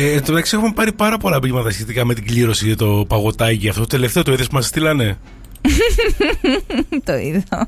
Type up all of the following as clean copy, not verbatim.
Εν τω μεταξύ έχουμε πάρει πάρα πολλά μηνύματα σχετικά με την κλήρωση για το παγωτάκι. Αυτό το τελευταίο το είδες που μας στείλανε? Το είδα.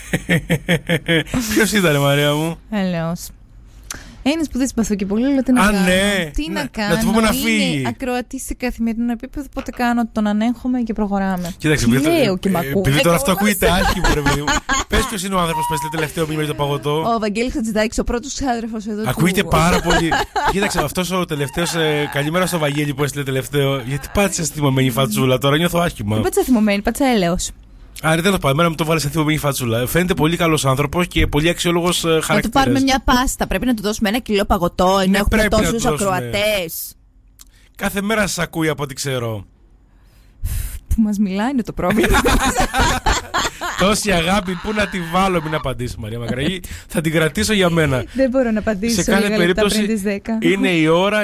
Ποιος ήτανε, Μαρία μου? Έλεος. Ένας που δεν συμπαθώ και πολύ, αλλά τι να κάνω. Ναι, Τι να κάνω. να του πούμε να φύγει. Είναι ακροατή σε καθημερινό επίπεδο, οπότε κάνω τον ανέχομαι και προχωράμε. Κοίταξε, επειδή τώρα αυτό ακούγεται άσχημο, ρε παιδί μου. Πες ποιος είναι ο άνθρωπος που έστειλε τελευταίο μήνυμα για το παγωτό. Ο Βαγγέλης Χατζηδάκης, ο πρώτος ξάδερφος εδώ. Ακούγεται πάρα πολύ. Κοίταξε, αυτός ο τελευταίος. Καλημέρα στο Βαγγέλη που έστειλε τελευταίο. Γιατί πάτησε θυμωμένη φατσούλα τώρα, νιώθω άσχημα. Δεν πάτησα θυμωμένη, πάτησα έλεος. Άρα τέλος πάντων, εμένα μου το βάλε σε θυμωμένη φατσούλα. Φαίνεται πολύ καλός άνθρωπος και πολύ αξιόλογος χαρακτήρας. Να του πάρουμε μια πάστα. Πρέπει να του δώσουμε 1 κιλό παγωτό, ενώ έχουμε τόσους ακροατές. Κάθε μέρα σας ακούει από ό,τι ξέρω. Που μας μιλάει είναι το πρόβλημα. Τόση αγάπη, πού να τη βάλω, μην απαντήσει, Μαρία Μακραγή. Θα την κρατήσω για μένα. Δεν μπορώ να απαντήσω. Σε κάθε περίπτωση είναι η ώρα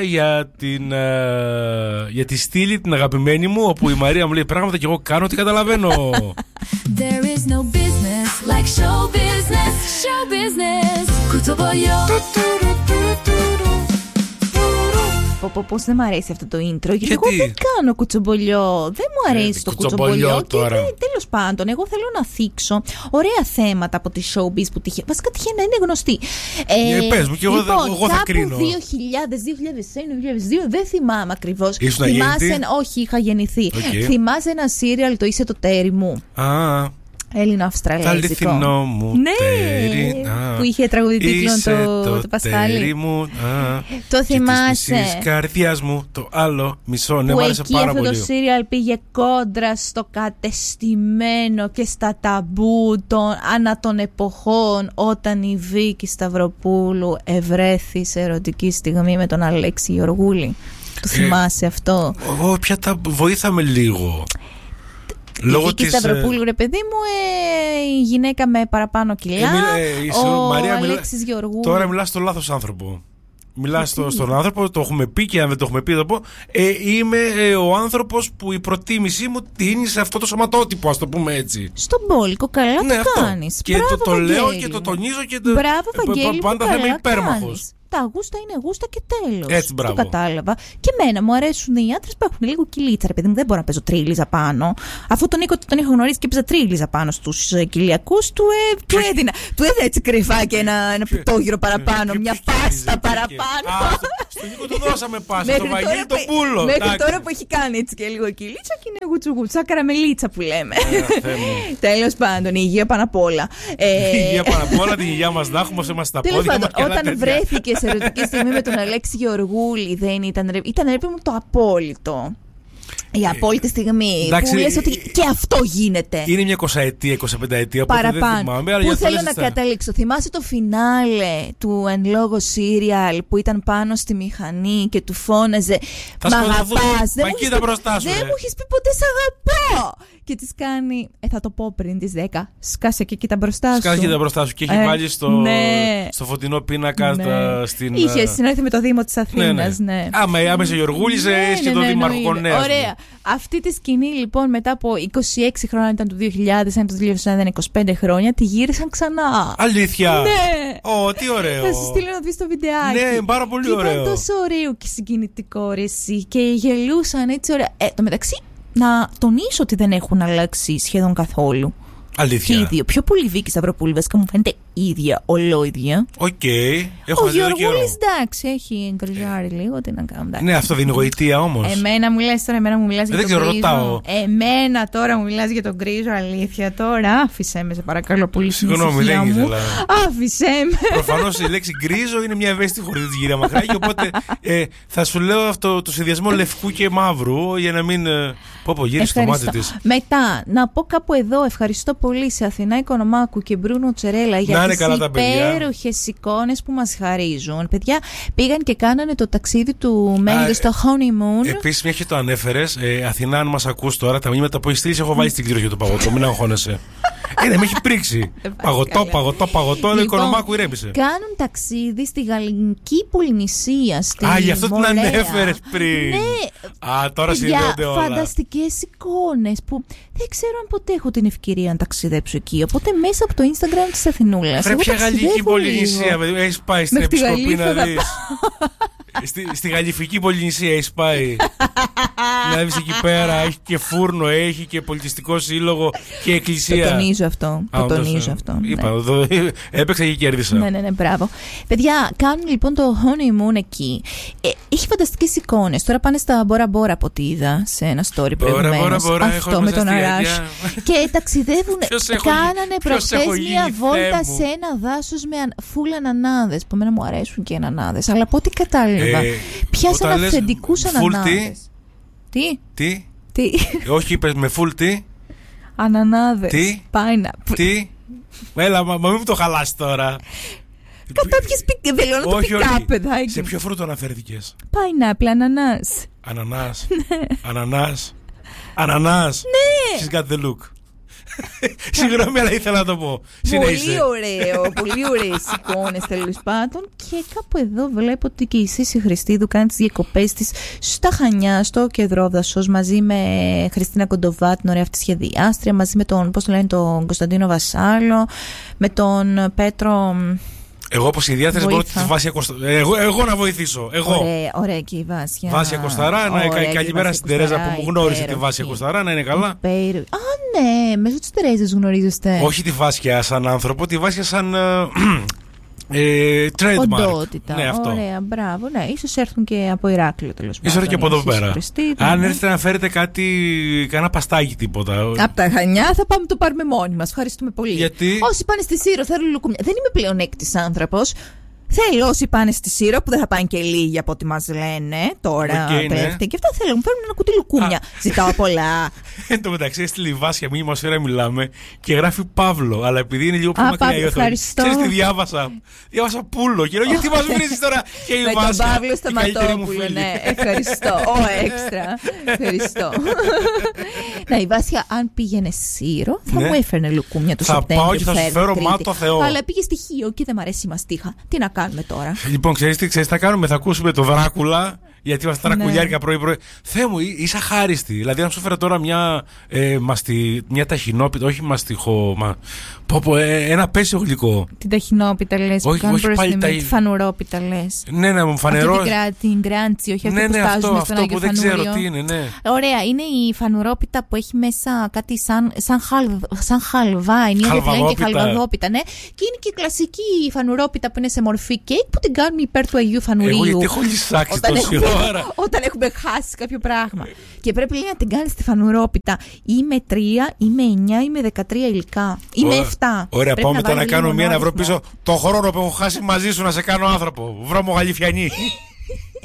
για τη στήλη, την αγαπημένη μου, όπου η Μαρία μου λέει πράγματα και εγώ κάνω ό,τι καταλαβαίνω. There is no business like show business, show business. Πώς δεν μου αρέσει αυτό το intro, γιατί εγώ δεν κάνω κουτσομπολιό. Δεν μου αρέσει το κουτσομπολιό. Τέλος πάντων, εγώ θέλω να θίξω ωραία θέματα από τη showbiz που τυχαίνει. Βασικά τυχαίνει να είναι γνωστή. Πες μου, και εγώ θα κρίνω. Κάπου 2000, 2001, 2002, δεν θυμάμαι ακριβώς. Θυμάσαι? Όχι, είχα γεννηθεί. Θυμάσαι ένα σύριαλ, το Είσαι το τέρι μου? Έλληνο-Αυστραλέζικο. Τα αληθινό μου τέρι. Που είχε τραγουδί τίτλο το Πασχάλη. Το θυμάσαι? Της καρδιάς μου το άλλο μισό. Ναι, που μ' άρεσε πάρα πολύ. Αυτό το σύριαλ πήγε κόντρα στο κατεστημένο και στα ταμπού ανά των εποχών, όταν η Βίκη Σταυροπούλου ευρέθη σε ερωτική στιγμή με τον Αλέξη Γεωργούλη. Το θυμάσαι αυτό? Εγώ πια βοήθαμε λίγο. Η Βίκη Σταυροπούλου, ρε παιδί μου, η γυναίκα με παραπάνω κιλά. Ο Αλέξης Γεωργούλου. Τώρα μιλάς στον λάθος άνθρωπο. Μιλάς στον άνθρωπο, το έχουμε πει, και αν δεν το έχουμε πει, θα πω. Είμαι ο άνθρωπος που η προτίμησή μου τίνει σε αυτό το σωματότυπο, ας το πούμε έτσι. Στον μπόλικο, καλά το κάνεις. Και το λέω και το τονίζω και πάντα θα είμαι υπέρμαχος. Τα γούστα είναι γούστα και τέλος. Έτσι, μπράβο. Το κατάλαβα. Και εμένα μου αρέσουν οι άντρες που έχουν λίγο κυλίτσα. Ρε παιδί μου, δεν μπορώ να παίζω τρίλιζα πάνω. Αφού τον Νίκο τον είχα γνωρίσει και παίζα τρίλιζα πάνω στους κοιλιακούς του, του έδινα έτσι κρυφά και ένα πιτόγυρο παραπάνω. Μια πάστα παραπάνω. Στον Νίκο του δώσαμε πάστα. Το Βαγγέλη το πούλο. Μέχρι τώρα που έχει κάνει έτσι και λίγο κυλίτσα και είναι γουτσουγούτσα, καραμελίτσα που λέμε. Τέλος πάντων, η υγεία πάνω απ' όλα. Η υγεία πάνω απ' όλα, την υγεία μας να έχουμε όσο είμαστε στα πόδια μας. Όταν βρέθηκε σε ερωτική στιγμή με τον Αλέξη Γεωργούλη, δεν ήταν ρε παιδί μου το απόλυτο. Η απόλυτη στιγμή που λες ότι και αυτό γίνεται. Είναι μια 20ετία, 25ετία παραπάνω. Δεν θυμάμαι, πού θέλω να καταλήξω? Θυμάσαι το φινάλε του εν λόγω σύριαλ που ήταν πάνω στη μηχανή και του φώναζε «Μ' αγαπάς?» Δεν μου έχεις πει ποτέ «Σ' αγαπώ!» Και της κάνει θα το πω πριν τις 10. Σκάσε και κοίτα μπροστά σου. Σκάσε και κοίτα μπροστά σου. Και έχει βάλει στο φωτεινό πίνακα στην. Είχε συνόηθει με το Δήμο της Αθήνας. Ναι. Άμεσα Γιωργούλης και το Δήμαρχο Νέας. Ωραία. Αυτή τη σκηνή λοιπόν μετά από 26 χρόνια, ήταν το 2000, το 2001 ήταν 25 χρόνια, τη γύρισαν ξανά. Αλήθεια? Ναι. Τι ωραίο. Θα σου στείλω να δεις το βιντεάκι. Ναι, πάρα πολύ ωραίο. Ήταν τόσο ωραίο και συγκινητικό ρε εσύ. Και γελούσαν έτσι ωραία. Το μεταξύ να τονίσω ότι δεν έχουν αλλάξει σχεδόν καθόλου. Αλήθεια. Και ίδιο. Πιο πολύ Βίκη Σταυροπούλου, βασικά μου φαίνεται ίδια, ολόιδια. Οκ. Ο Γεωργούλης εντάξει, έχει γκριζάρει λίγο, τι να κάνω. Ναι, αυτό δεν είναι γοητεία όμως. Εμένα μου λες τώρα, εμένα μου μιλάς για τον γκρίζο. Ρωτάω. Εμένα τώρα μου μιλάς για τον γκρίζο, αλήθεια τώρα. Άφησέ με, σε παρακαλώ πολύ. Συγγνώμη, δεν ήθελα. Άφησέ με. Προφανώς η λέξη γκρίζο είναι μια ευαίσθητη χωρί τη γυρία Μακράγη, οπότε θα σου λέω αυτό το συνδυασμό λευκού και μαύρου για να μην. Πω, γύρισε το μάτι της. Μετά, να πω κάπου εδώ, ευχαριστώ πολύ σε Αθηνά Οικονομάκου και Μπρούνο Τσερέλα για τις υπέροχες εικόνες που μας χαρίζουν. Παιδιά, πήγαν και κάνανε το ταξίδι του Μέγιδος στο honeymoon. Επίσης, μια και το ανέφερες, Αθηνά, αν μας ακούς τώρα, τα μηνύματα που έχεις στείλει, έχω βάλει στην κλήρωση για το παγωτό. Μην αγχώνεσαι. Ναι, με έχει πρίξει. Παγωτό, αλλά Οικονομάκου ηρέμησε. Κάνουν ταξίδι στη Γαλλική Πολυνησία. Γι' αυτό την ανέφερες πριν. Ναι. Τώρα συνδέονται όλα. Φανταστικές εικόνες που δεν ξέρω αν ποτέ έχω την ευκαιρία να ταξιδέψω εκεί. Οπότε μέσα από το Instagram της Αθηνούλας. Βρε, ποια Γαλλική Πολυνησία, έχεις πάει στην Επισκοπή να δεις? Στη Γαλλιφική Πολυνησία έχει πάει. Να δεις εκεί πέρα, έχει και φούρνο, έχει και πολιτιστικό σύλλογο και εκκλησία. Το τονίζω αυτό. Είπα, έπαιξα και κέρδισα. Ναι, μπράβο. Παιδιά, κάνουν λοιπόν το honeymoon εκεί. Έχει φανταστικές εικόνες. Τώρα πάνε στα Μπόρα Μπόρα από ό,τι είδα σε ένα story προηγουμένως. Αυτό με τον Αράς. Και ταξιδεύουν. Κάνανε προχθές μια βόλτα σε ένα δάσος με φούλα ανανάδες. Που εμένα μου αρέσουν και οι ανανάδες. Αλλά από ό,τι κατάλαβα, πιάσαν αυθεντικούς ανανάδες. Τι? Όχι, είπες με full τι? Ανανάδες. Τι? Pineapple. Τι? Έλα, μα μην μου το χαλάσει τώρα. Κάποιες βελώνω το πικά, παιδάκι. Σε ποιο φρούτο αναφέρθηκες? Pineapple, ανανάς. Ανανάς. Ναι. She's got the look. Συγγνώμη, αλλά ήθελα να το πω. Πολύ ωραίο, πολύ ωραίες εικόνες τέλος πάντων. Και κάπου εδώ βλέπω ότι και η Σύση Χριστίδου κάνει τις διακοπές της στα Χανιά, στο Κεδρόδασος, μαζί με Χριστίνα Κοντοβά, την ωραία αυτή σχεδιάστρια, μαζί με τον, πώς το λένε, τον Κωνσταντίνο Βασάλο, με τον Πέτρο. Εγώ όπως ιδιαίτερες μπορώ τη Βάσια Κωσταρά. Εγώ να βοηθήσω. Ωραία και η Βάσια. Βάσια Κωσταρά. Καλημέρα στην Τερέζα που μου γνώρισε τη Βάσια Κωσταρά. Να είναι καλά. Ναι, μέσω της Τερέζας γνωρίζεστε. Όχι τη Βάσια σαν άνθρωπο, τη Βάσια σαν trademark. Οντότητα. Ναι, αυτό. Ωραία, μπράβο. Ναι, ίσως έρθουν και από Ηράκλειο τέλος πάντων. Ίσως και από εδώ πέρα. Αν έρθετε να φέρετε κανένα παστάκι τίποτα. Από τα Χανιά θα πάμε το πάρουμε μόνοι μας. Ευχαριστούμε πολύ. Γιατί? Όσοι πάνε στη Σύρο θέλουν λουκούμια. Δεν είμαι πλεονέκτης άνθρωπος. Θέλω όσοι πάνε στη Σύρο, που δεν θα πάνε και λίγοι από ό,τι μας λένε τώρα. Πέφτει. Και αυτά θέλουν. Φέρνουν ένα κουτί λουκούμια. Ζητάω πολλά. Εν τω μεταξύ, έστειλε η Βάσια μήνυμα όσο μιλάμε και γράφει Παύλο. Αλλά επειδή είναι λίγο πιο μακριά η οθόνη. Ξέρεις τι διάβασα? Διάβασα Πούλο. Και λέω, γιατί μας βρίζεις τώρα και η Βάσια? Με τον Παύλο Σταματόπουλο, ναι. Ευχαριστώ. Έξτρα. Ευχαριστώ. Να, η Βάσια, αν πήγαινε Σύρο, θα μου έφερνε λουκούμια του Σεπτέμβριο. Θα πάω και θα σου φέρω μάτω Θεό. Αλλά πήγε στοιχείο και δεν μ' αρέσει η μαστίχα. Τι να κάνουμε τώρα? Λοιπόν, ξέρεις τι θα κάνουμε? Θα ακούσουμε το Δράκουλα. Γιατί είμαστε τρακουλιάρικα πρωί-πρωί. Θεέ μου, είσαι αχάριστη. Δηλαδή, αν σου φέρα τώρα μια ταχινόπιτα, όχι μαστιχό. Ένα πέσιο γλυκό. Την ταχινόπιτα λες? Όχι πάλι τη φανουρόπιτα λες? Ναι, μου φανερό. Την γκράντσι, όχι αυτή που στάζουμε στον Άγιο Φανούριο. Αυτό που δεν ξέρω τι είναι, ναι. Ωραία, είναι η φανουρόπιτα που έχει μέσα κάτι σαν χαλβά. Είναι η και χαλβαδόπιτα, ναι. Και είναι και η κλασική φανουρόπιτα που είναι σε μορφή κέικ που την κάνουμε υπέρ του Αγίου Φανουρίου. Εγώ γιατί έχω λυσάξει τόση ώρα. Όταν έχουμε χάσει κάποιο πράγμα. Και πρέπει λέει, να την κάνεις τη φανουρόπιτα ή με 3 ή με 9 ή με 13 υλικά ή με 7. Ωραία, πάμε μετά να κάνω μία να βρω πίσω το χρόνο που έχω χάσει μαζί σου να σε κάνω άνθρωπο. Βρώμο Γαλιφιανή.